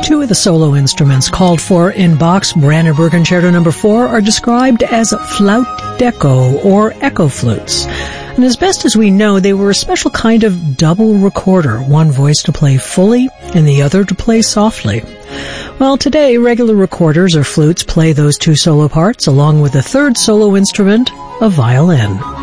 Two of the solo instruments called for in Bach's Brandenburg Concerto No. 4 are described as Flaut d'Echo or echo flutes. And as best as we know, they were a special kind of double recorder, one voice to play fully and the other to play softly. Well, today, regular recorders or flutes play those two solo parts, along with a third solo instrument, a violin.